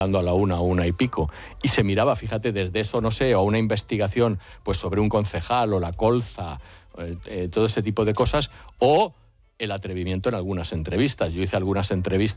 a la una y pico, y se miraba, fíjate, desde eso, no sé, o una investigación pues sobre un concejal o la colza, todo ese tipo de cosas, o el atrevimiento en algunas entrevistas. Yo hice algunas entrevistas